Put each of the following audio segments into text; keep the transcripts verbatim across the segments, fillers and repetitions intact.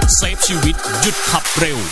เซฟชีวิตหยุดขับเร็ว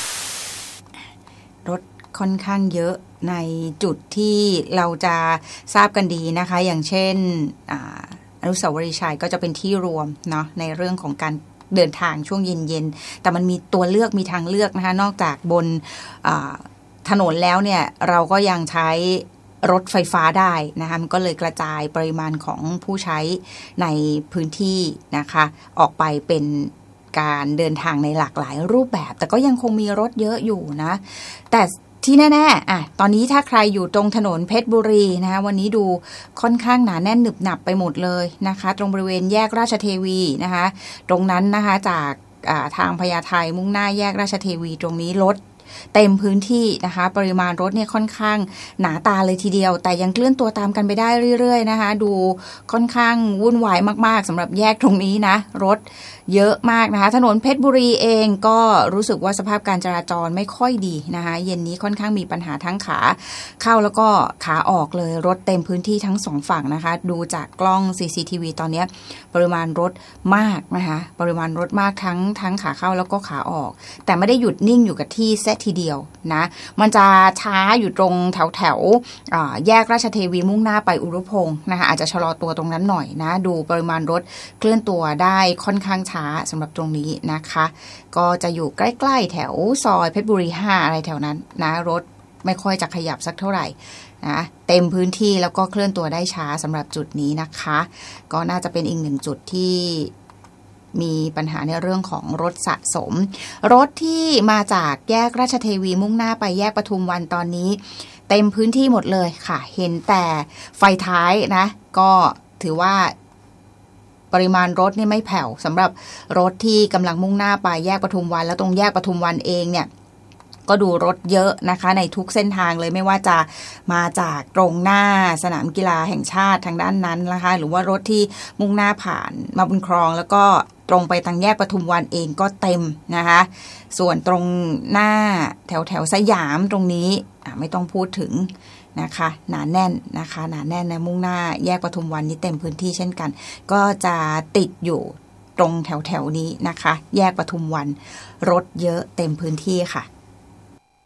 รถค่อนข้างเยอะในจุดที่เราจะทราบกันดีนะคะอย่างเช่นอนุสาวรีย์ชัยก็จะเป็นที่รวมเนาะในเรื่องของการเดินทางช่วงเย็นๆแต่มันมีตัวเลือกมีทางเลือกนะคะนอกจากบนถนนแล้วเนี่ยเราก็ยังใช้รถไฟฟ้าได้นะคะมันก็เลยกระจายปริมาณของผู้ใช้ในพื้นที่นะคะออกไปเป็นการเดินทางในหลากหลายรูปแบบแต่ก็ยังคงมีรถเยอะอยู่นะแต่ที่แน่ๆอ่ะตอนนี้ถ้าใครอยู่ตรงถนนเพชรบุรีนะคะวันนี้ดูค่อนข้างหนาแน่นหนึบหนับไปหมดเลยนะคะตรงบริเวณแยกราชเทวีนะคะตรงนั้นนะคะจากทางพญาไทมุ่งหน้าแยกราชเทวีตรงนี้รถเต็มพื้นที่นะคะปริมาณรถเนี่ยค่อนข้างหนาตาเลยทีเดียวแต่ยังเคลื่อนตัวตามกันไปได้เรื่อยๆนะคะดูค่อนข้างวุ่นวายมากๆสำหรับแยกตรงนี้นะรถเยอะมากนะคะถนนเพชรบุรีเองก็รู้สึกว่าสภาพการจราจรไม่ค่อยดีนะคะเย็นนี้ค่อนข้างมีปัญหาทั้งขาเข้าแล้วก็ขาออกเลยรถเต็มพื้นที่ทั้งสองฝั่งนะคะดูจากกล้อง ซี ซี ที วี ตอนนี้ปริมาณรถมากนะคะปริมาณรถมากทั้งทั้งขาเข้าแล้วก็ขาออกแต่ไม่ได้หยุดนิ่งอยู่กับที่แซะทีเดียวนะมันจะช้าอยู่ตรงแถวแถวแยกราชเทวีมุ่งหน้าไปอุรุพงศ์นะคะอาจจะชะลอตัวตรงนั้นหน่อยนะดูปริมาณรถเคลื่อนตัวได้ค่อนข้างช้าสำหรับตรงนี้นะคะก็จะอยู่ใกล้ๆแถวซอยเพชรบุรีห้าอะไรแถวนั้นนะรถไม่ค่อยจะขยับสักเท่าไหร่นะเต็มพื้นที่แล้วก็เคลื่อนตัวได้ช้าสำหรับจุดนี้นะคะก็น่าจะเป็นอีกหนึ่งจุดที่มีปัญหาในเรื่องของรถสะสมรถที่มาจากแยกราชเทวีมุ่งหน้าไปแยกปทุมวันตอนนี้เต็มพื้นที่หมดเลยค่ะเห็นแต่ไฟท้ายนะก็ถือว่าปริมาณรถนี่ไม่แผ่วสำหรับรถที่กำลังมุ่งหน้าไปแยกปทุมวันแล้วตรงแยกปทุมวันเองเนี่ยก็ดูรถเยอะนะคะในทุกเส้นทางเลยไม่ว่าจะมาจากตรงหน้าสนามกีฬาแห่งชาติทางด้านนั้นนะคะหรือว่ารถที่มุ่งหน้าผ่านมาบุญครองแล้วก็ตรงไปทางแยกปทุมวันเองก็เต็มนะคะส่วนตรงหน้าแถวแถวสยามตรงนี้ไม่ต้องพูดถึงนะคะหนาแน่นนะคะหนาแน่นนะมุ่งหน้าแยกปทุมวันนี้เต็มพื้นที่เช่นกันก็จะติดอยู่ตรงแถวแถวนี้นะคะแยกปทุมวันรถเยอะเต็มพื้นที่ค่ะ